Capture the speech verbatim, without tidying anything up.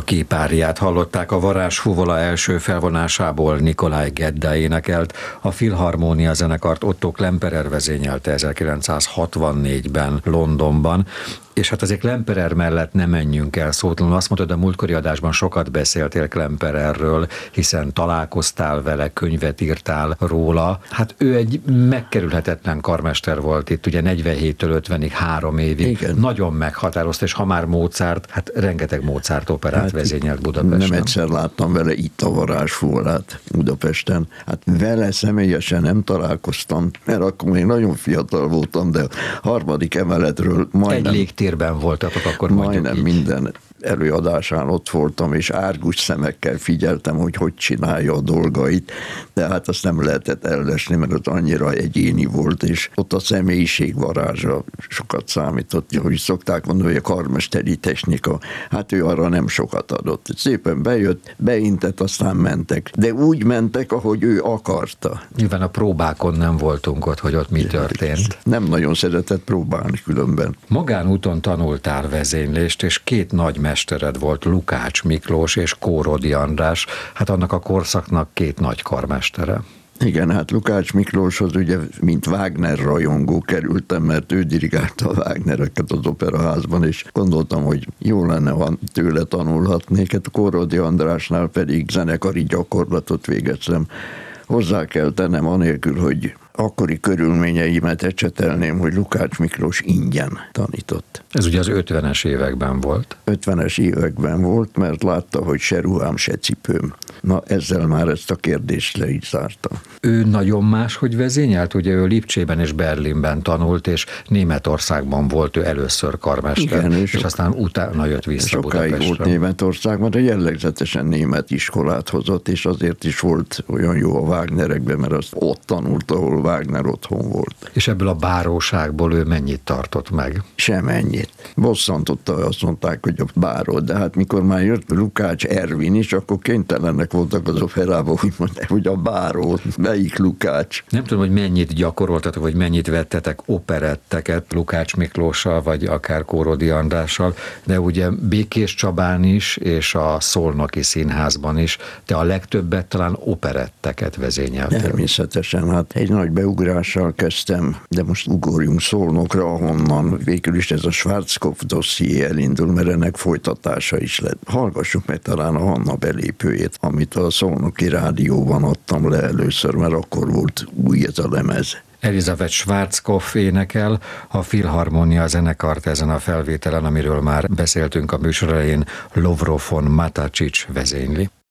képáriát hallották, a Varázsfuvola első felvonásából Nikolaj Gedda énekelt, a Filharmonia zenekart Otto Klemperer vezényelte ezerkilencszázhatvannégyben Londonban. És hát azért Klemperer mellett nem menjünk el szótlanul. Azt mondtad, a múltkori adásban sokat beszéltél Klempererről, hiszen találkoztál vele, könyvet írtál róla. Hát ő egy megkerülhetetlen karmester volt itt, ugye negyvenhéttől ötvenig három évig. Igen. Nagyon meghatározta, és ha már Mozart, hát rengeteg Mozart operát hát vezényelt Budapesten. Nem egyszer láttam vele itt a Varázsfuvolát Budapesten. Hát vele személyesen nem találkoztam, mert akkor még nagyon fiatal voltam, de a harmadik emeletről majdnem... Egy térben voltatok, akkor majdnem minden előadásán ott voltam, és árgus szemekkel figyeltem, hogy hogy csinálja a dolgait, de hát azt nem lehetett ellesni, mert ott annyira egyéni volt, és ott a személyiség varázsa sokat számított, hogy szokták mondani, hogy a karmesteri technika, hát ő arra nem sokat adott. Szépen bejött, beintett, aztán mentek, de úgy mentek, ahogy ő akarta. Nyilván a próbákon nem voltunk ott, hogy ott mi történt. Nem nagyon szeretett próbálni különben. Magánúton tanultál vezénylést, és két nagy mestered volt, Lukács Miklós és Kórodi András, hát annak a korszaknak két nagy karmestere. Igen, hát Lukács Miklóshoz ugye, mint Wagner rajongó kerültem, mert ő dirigálta a Wagnereket az operaházban, és gondoltam, hogy jó lenne, ha tőle tanulhatnék. Hát Kórodi Andrásnál pedig zenekari gyakorlatot végeztem. Hozzá kell tennem anélkül, hogy akkori körülményeimet ecsetelném, hogy Lukács Miklós ingyen tanított. Ez ugye az ötvenes években volt. ötvenes években volt, mert látta, hogy se ruhám, se cipőm. Na, ezzel már ezt a kérdést le is zártam. Ő nagyon más, hogy vezényelt, ugye ő Lipcsében és Berlinben tanult, és Németországban volt ő először karmester, igen, és, és aztán utána jött vissza Budapestre. Sokáig volt Németországban, de jellegzetesen német iskolát hozott, és azért is volt olyan jó a Wagnerekben, mert azt ott tanult, ahol Wagner otthon volt. És ebből a báróságból ő mennyit tartott meg? Semennyit. Bosszantotta, azt mondták, hogy a báró, de hát mikor már jött Lukács Ervin is, akkor kénytelenek voltak az operában, hogy mondják, hogy a báró, melyik Lukács. Nem tudom, hogy mennyit gyakoroltatok, vagy mennyit vettetek operetteket Lukács Miklóssal, vagy akár Kórodi Andrással, de ugye Békés Csabán is, és a Szolnoki Színházban is, te a legtöbbet talán operetteket vezényeltél. Természetesen, hát egy nagy beugrással kezdtem, de most ugorjunk Szolnokra, ahonnan végül is ez a Schwarzkopf dosszié elindul, mert ennek folytatása is lett. Hallgassuk meg talán a Hanna belépőjét, amit a Szolnoki Rádióban adtam le először, mert akkor volt új ez a lemez. Elisabeth Schwarzkopf énekel, a Filharmonia zenekart ezen a felvételen, amiről már beszéltünk a műsor elején, Lovro von Matačić vezényli.